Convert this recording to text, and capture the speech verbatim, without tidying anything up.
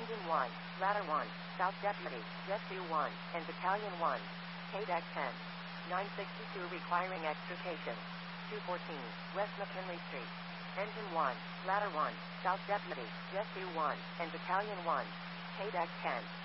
Engine one, Ladder one, South Deputy, Rescue one, and Battalion one. K D A C ten. nine sixty-two requiring extrication. two fourteen, West McKinley Street. Engine one, Ladder one, South Deputy, Rescue one, and Battalion one. K D A C ten.